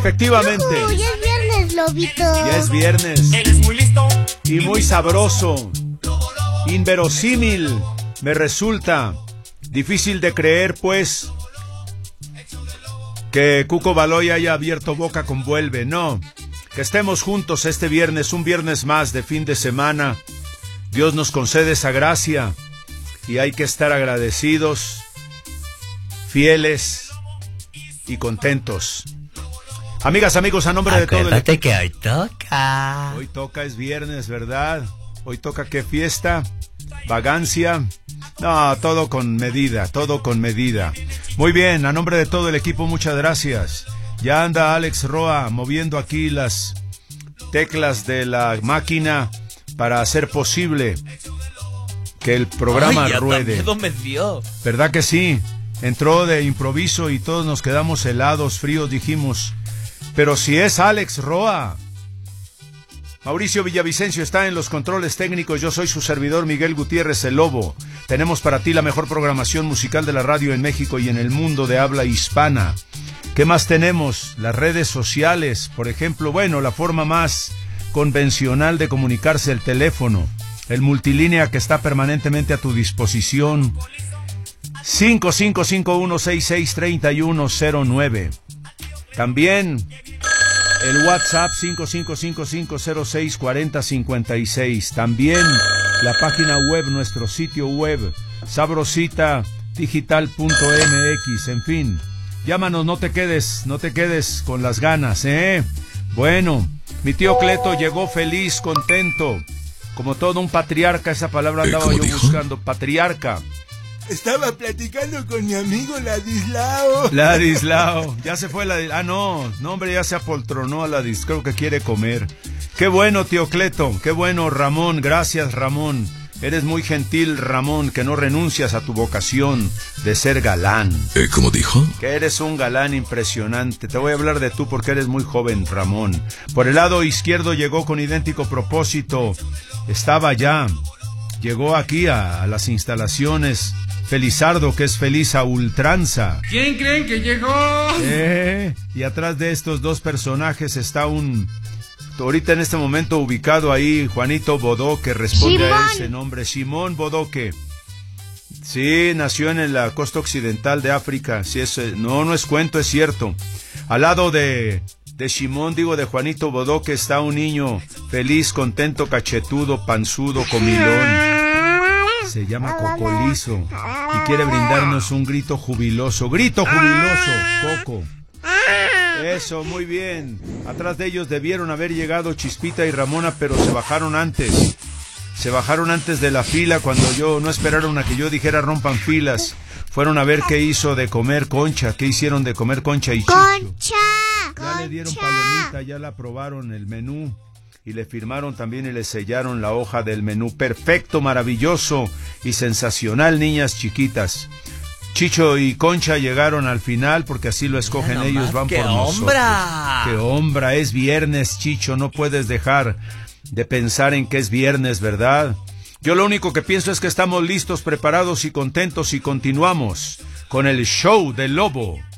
Efectivamente. Ya es viernes, Lobito. Ya es viernes. Eres muy listo. Y muy sabroso. Inverosímil. Me resulta difícil de creer, pues, que Cuco Baloy haya abierto boca con Vuelve. No. Que estemos juntos este viernes, un viernes más de fin de semana. Dios nos concede esa gracia y hay que estar agradecidos, fieles y contentos. Amigas, amigos, a nombre de todo el... Acuérdate que hoy toca. Hoy toca, es viernes, ¿verdad? Hoy toca, ¿qué fiesta? ¿Vagancia? No, todo con medida, todo con medida. Muy bien, a nombre de todo el equipo, muchas gracias. Ya anda Alex Roa moviendo aquí las teclas de la máquina para hacer posible que el programa ruede. ¡Ay, ya me dio! ¿Verdad que sí? Entró de improviso y todos nos quedamos helados, fríos, dijimos. Pero si es Alex Roa. Mauricio Villavicencio está en los controles técnicos. Yo soy su servidor Miguel Gutiérrez, el Lobo. Tenemos para ti la mejor programación musical de la radio en México y en el mundo de habla hispana. ¿Qué más tenemos? Las redes sociales, por ejemplo. Bueno, la forma más convencional de comunicarse, el teléfono. El multilínea que está permanentemente a tu disposición. 5551663109. También el WhatsApp 5555064056. También la página web, nuestro sitio web, sabrositadigital.mx. En fin, llámanos, no te quedes con las ganas, ¿eh? Bueno, mi tío Cleto llegó feliz, contento, como todo un patriarca. Esa palabra andaba yo buscando, patriarca. Estaba platicando con mi amigo Ladislao. Ladislao, ya se fue no, hombre, ya se apoltronó a Ladislao, creo que quiere comer. Qué bueno, tío Cleto, qué bueno, Ramón, gracias, Ramón. Eres muy gentil, Ramón, que no renuncias a tu vocación de ser galán. ¿Cómo dijo? Que eres un galán impresionante. Te voy a hablar de tú porque eres muy joven, Ramón. Por el lado izquierdo llegó con idéntico propósito. Estaba ya, llegó aquí a las instalaciones Felizardo, que es feliz a ultranza. ¿Quién creen que llegó? Y atrás de estos dos personajes está ahorita en este momento ubicado ahí, Juanito Bodoque, responde a ese nombre, Simón Bodoque. Sí, nació en la costa occidental de África. Sí, no es cuento, es cierto. Al lado de Simón, de Juanito Bodoque, está un niño feliz, contento, cachetudo, panzudo, comilón. Se llama Cocolizo y quiere brindarnos un grito jubiloso. ¡Grito jubiloso, Coco! Eso, muy bien. Atrás de ellos debieron haber llegado Chispita y Ramona, pero se bajaron antes. Se bajaron antes de la fila cuando no esperaron a que yo dijera rompan filas. Fueron a ver qué hizo de comer Concha, qué hicieron de comer Concha y Chicho. ¡Concha! Ya le dieron palomita, ya la aprobaron el menú. Y le firmaron también y le sellaron la hoja del menú. Perfecto, maravilloso y sensacional, niñas chiquitas. Chicho y Concha llegaron al final porque así lo escogen ellos, van por nosotros. ¡Qué hombra! Es viernes, Chicho, no puedes dejar de pensar en que es viernes, ¿verdad? Yo lo único que pienso es que estamos listos, preparados y contentos y continuamos con el show del Lobo.